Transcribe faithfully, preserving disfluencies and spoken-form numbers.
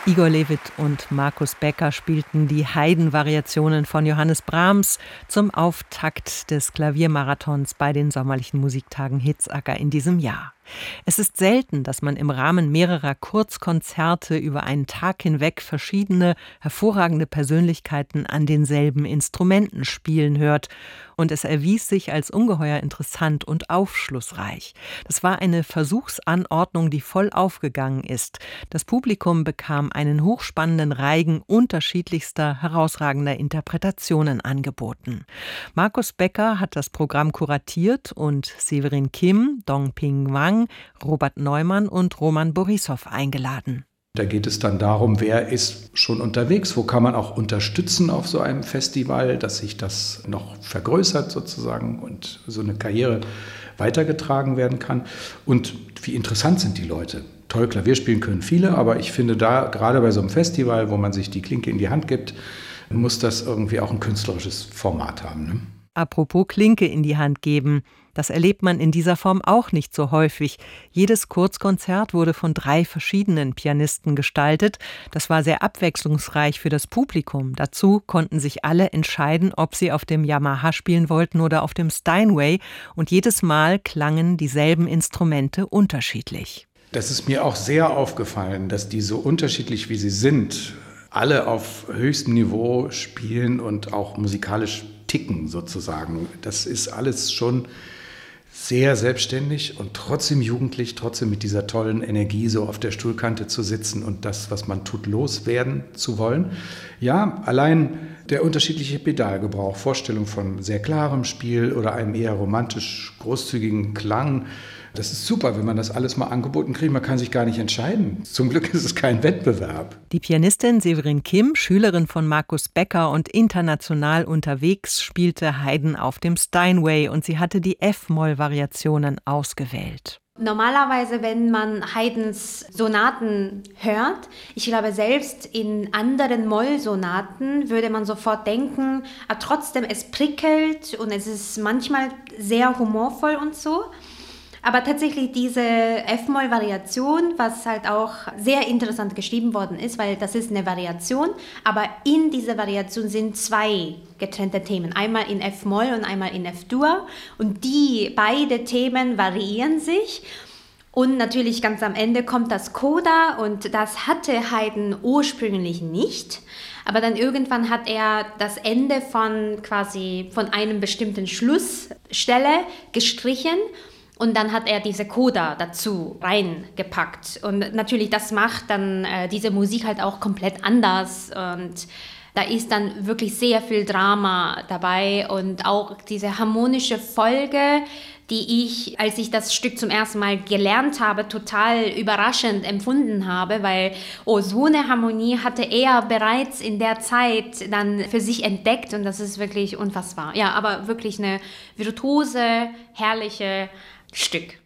Igor Levit und Markus Becker spielten die Haydn-Variationen von Johannes Brahms zum Auftakt des Klaviermarathons bei den sommerlichen Musiktagen Hitzacker in diesem Jahr. Es ist selten, dass man im Rahmen mehrerer Kurzkonzerte über einen Tag hinweg verschiedene, hervorragende Persönlichkeiten an denselben Instrumenten spielen hört. Und es erwies sich als ungeheuer interessant und aufschlussreich. Das war eine Versuchsanordnung, die voll aufgegangen ist. Das Publikum bekam einen hochspannenden Reigen unterschiedlichster, herausragender Interpretationen angeboten. Markus Becker hat das Programm kuratiert und Severin Kim, Dong-Ping Wang, Robert Neumann und Roman Borissow eingeladen. Da geht es dann darum, wer ist schon unterwegs, wo kann man auch unterstützen auf so einem Festival, dass sich das noch vergrößert sozusagen und so eine Karriere weitergetragen werden kann. Und wie interessant sind die Leute. Toll Klavier spielen können viele, aber ich finde da, gerade bei so einem Festival, wo man sich die Klinke in die Hand gibt, muss das irgendwie auch ein künstlerisches Format haben, ne? Apropos Klinke in die Hand geben. Das erlebt man in dieser Form auch nicht so häufig. Jedes Kurzkonzert wurde von drei verschiedenen Pianisten gestaltet. Das war sehr abwechslungsreich für das Publikum. Dazu konnten sich alle entscheiden, ob sie auf dem Yamaha spielen wollten oder auf dem Steinway. Und jedes Mal klangen dieselben Instrumente unterschiedlich. Das ist mir auch sehr aufgefallen, dass die so unterschiedlich wie sie sind, alle auf höchstem Niveau spielen und auch musikalisch ticken sozusagen. Das ist alles schon sehr selbstständig und trotzdem jugendlich, trotzdem mit dieser tollen Energie so auf der Stuhlkante zu sitzen und das, was man tut, loswerden zu wollen. Ja, allein der unterschiedliche Pedalgebrauch, Vorstellung von sehr klarem Spiel oder einem eher romantisch großzügigen Klang. Das ist super, wenn man das alles mal angeboten kriegt. Man kann sich gar nicht entscheiden. Zum Glück ist es kein Wettbewerb. Die Pianistin Severin Kim, Schülerin von Markus Becker und international unterwegs, spielte Haydn auf dem Steinway und sie hatte die F-Moll-Variationen ausgewählt. Normalerweise, wenn man Haydns Sonaten hört, ich glaube selbst in anderen Moll-Sonaten würde man sofort denken, ah, trotzdem es prickelt und es ist manchmal sehr humorvoll und so. Aber tatsächlich diese F-Moll-Variation, was halt auch sehr interessant geschrieben worden ist, weil das ist eine Variation, aber in dieser Variation sind zwei getrennte Themen, einmal in F-Moll und einmal in F-Dur und die beide Themen variieren sich. Und natürlich ganz am Ende kommt das Coda und das hatte Haydn ursprünglich nicht. Aber dann irgendwann hat er das Ende von quasi von einem bestimmten Schlussstelle gestrichen. Und dann hat er diese Coda dazu reingepackt. Und natürlich, das macht dann äh, diese Musik halt auch komplett anders. Und da ist dann wirklich sehr viel Drama dabei und auch diese harmonische Folge, die ich, als ich das Stück zum ersten Mal gelernt habe, total überraschend empfunden habe, weil oh, so eine Harmonie hatte er bereits in der Zeit dann für sich entdeckt und das ist wirklich unfassbar. Ja, aber wirklich eine virtuose, herrliche Stück.